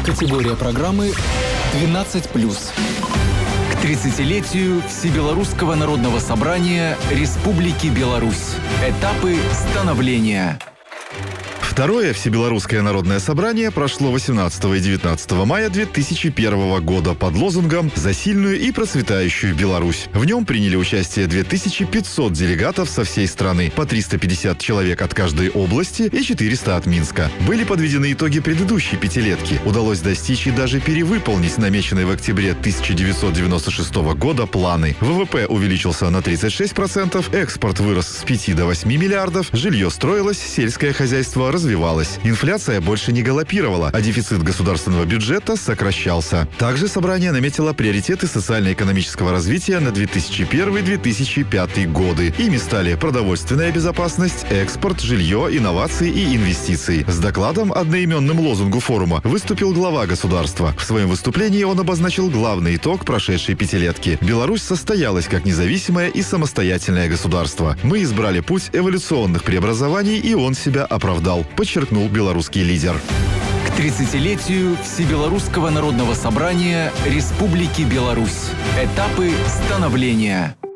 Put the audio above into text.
Категория программы 12+. К 30-летию Всебелорусского народного собрания Республики Беларусь. Этапы становления. Второе Всебелорусское народное собрание прошло 18 и 19 мая 2001 года под лозунгом «За сильную и процветающую Беларусь». В нем приняли участие 2500 делегатов со всей страны, по 350 человек от каждой области и 400 от Минска. Были подведены итоги предыдущей пятилетки. Удалось достичь и даже перевыполнить намеченные в октябре 1996 года планы. ВВП увеличился на 36%, экспорт вырос с 5 до 8 миллиардов, жилье строилось, сельское хозяйство развивалось. Инфляция больше не галопировала, а дефицит государственного бюджета сокращался. Также собрание наметило приоритеты социально-экономического развития на 2001-2005 годы. Ими стали продовольственная безопасность, экспорт, жилье, инновации и инвестиции. С докладом, одноименным лозунгу форума, выступил глава государства. В своем выступлении он обозначил главный итог прошедшей пятилетки. Беларусь состоялась как независимое и самостоятельное государство. Мы избрали путь эволюционных преобразований, и он себя оправдал, подчеркнул белорусский лидер. К 30-летию Всебелорусского народного собрания Республики Беларусь. Этапы становления.